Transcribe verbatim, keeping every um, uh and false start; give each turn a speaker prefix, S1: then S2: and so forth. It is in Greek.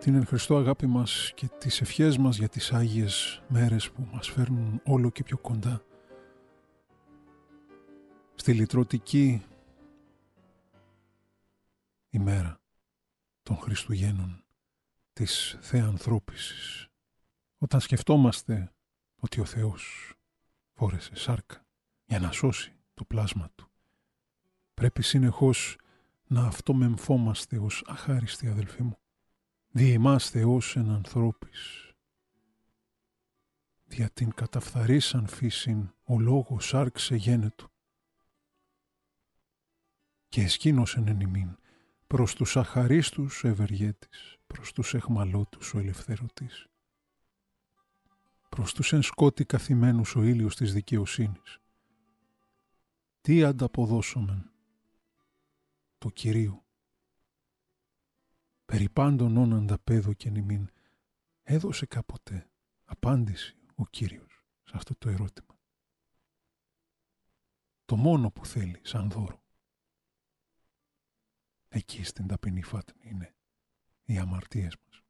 S1: την εν Χριστώ αγάπη μας και τις ευχές μας για τις Άγιες μέρες που μας φέρνουν όλο και πιο κοντά στη λυτρωτική ημέρα των Χριστουγέννων της θεανθρώπισης, όταν σκεφτόμαστε ότι ο Θεός φόρεσε σάρκα για να σώσει το πλάσμα Του. Πρέπει συνεχώς να αυτομεμφόμαστε ως αχάριστοι αδελφοί μου. Διημάστε ως εν ανθρώπης. Δια την καταφθαρίσαν φύσιν ο λόγος σάρξε γένετο. Και εσκήνωσεν εν ημίν προς τους αχαρίστους ευεργέτης, προς τους εχμαλώτους ο ελευθερωτής, προς τους εν σκότη καθημένους ο ήλιος της δικαιοσύνης. Τι ανταποδώσομεν το Κυρίου. Περί πάντων όν ανταπέδωκεν ημίν, έδωσε κάποτε απάντηση ο Κύριος σε αυτό το ερώτημα. Το μόνο που θέλει σαν δώρο. Εκεί στην ταπεινή φάτνη είναι οι αμαρτίες μας.